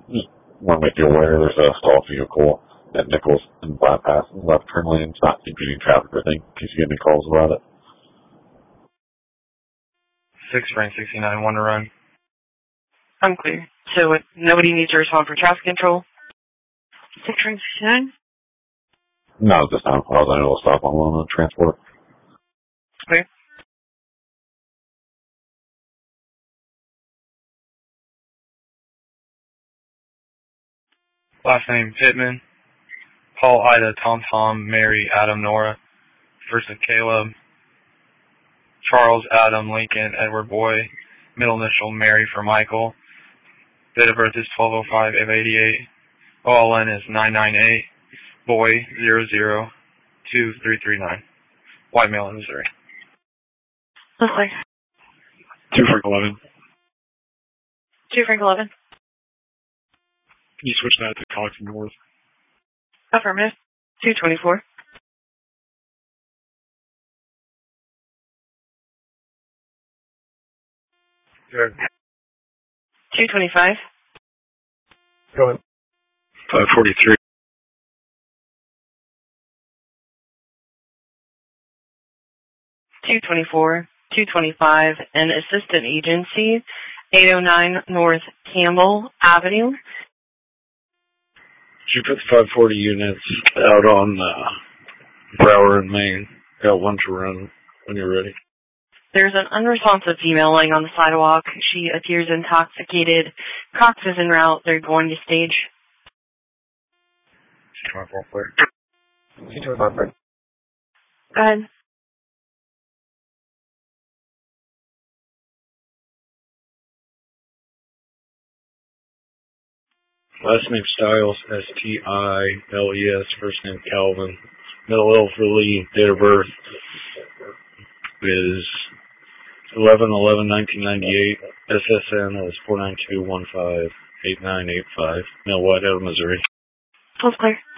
Just want to make you aware there's a stall vehicle at Nichols and Black Pass in the left turn lane. It's not impeding traffic or anything, in case you get any calls about it. 6 Frank 69, 1 to run. I'm clear. So nobody needs to respond for traffic control? 6 Frank 69? Not at this time. I was unable to stop on transport. Clear. Last name Pittman. Paul, Ida, Tom, Mary, Adam, Nora. First of Caleb. Charles, Adam, Lincoln, Edward, Boy. Middle initial Mary for Michael. Date of birth is 1205 of 88. OLN is 998. Boy 002339. White male in Missouri. Clear. 2 Frank 11. 2 Frank 11. Can you switch that to Collector North? Affirmative. 224. Good. 225. Go ahead. 543. 224, 225, and assistant agency, 809 North Campbell Avenue. Did you put the 540 units out on Brower and Main? Got one to run when you're ready. There's an unresponsive female laying on the sidewalk. She appears intoxicated. Cox is en route. They're going to stage. 224 clear. 225 clear. Go ahead. Last name Stiles, Stiles. First name Calvin. Middle L for Lee. Date of birth is 11/11/1998. SSN is 492158985. Mill Whiteout, Missouri. Close clear.